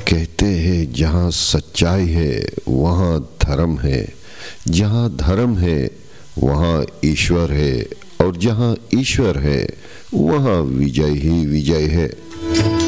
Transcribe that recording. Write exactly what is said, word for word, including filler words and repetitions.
कहते हैं जहाँ सच्चाई है वहाँ धर्म है, जहाँ धर्म है वहाँ ईश्वर है, और जहाँ ईश्वर है वहाँ विजय ही विजय है।